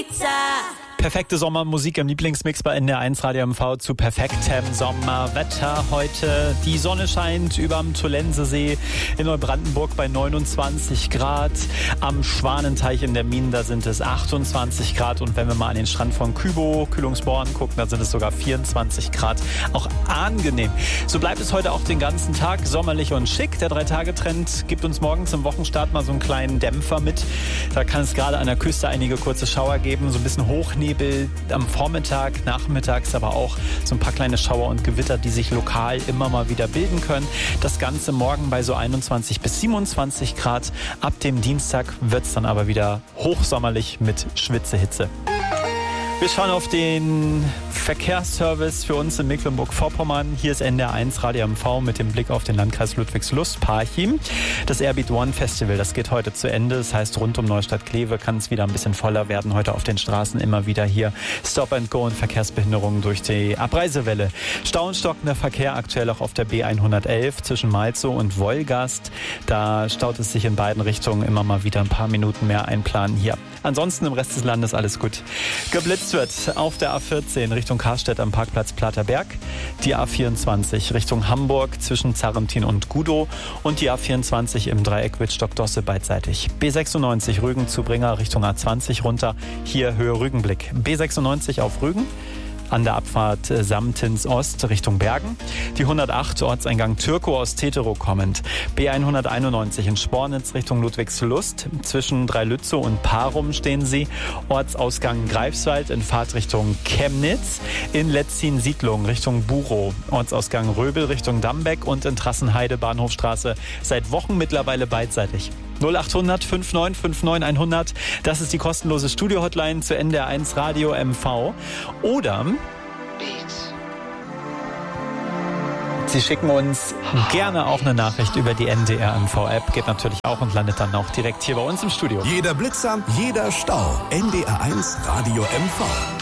Ibiza. Perfekte Sommermusik im Lieblingsmix bei NDR1 Radio MV zu perfektem Sommerwetter. Heute die Sonne scheint überm Tollensesee in Neubrandenburg bei 29 Grad. Am Schwanenteich in der Minen, da sind es 28 Grad. Und wenn wir mal an den Strand von Kübow, Kühlungsborn gucken, da sind es sogar 24 Grad. Auch angenehm. So bleibt es heute auch den ganzen Tag sommerlich und schick. Der 3-Tage-Trend gibt uns morgen zum Wochenstart mal so einen kleinen Dämpfer mit. Da kann es gerade an der Küste einige kurze Schauer geben, so ein bisschen Hochnebel am Vormittag, nachmittags aber auch so ein paar kleine Schauer und Gewitter, die sich lokal immer mal wieder bilden können. Das Ganze morgen bei so 21 bis 27 Grad. Ab dem Dienstag wird es dann aber wieder hochsommerlich mit Schwitzehitze. Wir schauen auf den Verkehrsservice für uns in Mecklenburg-Vorpommern. Hier ist NDR1 Radio MV mit dem Blick auf den Landkreis Ludwigslust-Parchim. Das Airbeat One Festival, das geht heute zu Ende. Das heißt, rund um Neustadt-Kleve kann es wieder ein bisschen voller werden. Heute auf den Straßen immer wieder hier Stop and Go und Verkehrsbehinderungen durch die Abreisewelle. Stau und stockender Verkehr aktuell auch auf der B111 zwischen Malzow und Wolgast. Da staut es sich in beiden Richtungen immer mal wieder ein paar Minuten mehr einplanen hier. Ansonsten im Rest des Landes alles gut. Geblitzt wird auf der A14 Richtung Karstedt am Parkplatz Platerberg, die A24 Richtung Hamburg zwischen Zarrentin und Gudow und die A24 im Dreieck Wittstock-Dosse beidseitig. B96 Rügen zu Bringer Richtung A20 runter, hier Höhe Rügenblick. B96 auf Rügen. An der Abfahrt Samtins Ost Richtung Bergen. Die 108 Ortseingang Türkow aus Teterow kommend. B191 in Spornitz Richtung Ludwigslust. Zwischen Dreilützow und Parum stehen sie. Ortsausgang Greifswald in Fahrtrichtung Chemnitz. In Letzin-Siedlung Richtung Burow. Ortsausgang Röbel Richtung Dambeck und in Trassenheide Bahnhofstraße seit Wochen mittlerweile beidseitig. 0800 5959 100. Das ist die kostenlose Studio-Hotline zu NDR1 Radio MV. Oder Sie schicken uns gerne auch eine Nachricht über die NDR MV-App. Geht natürlich auch und landet dann auch direkt hier bei uns im Studio. Jeder Blitzer, jeder Stau. NDR1 Radio MV.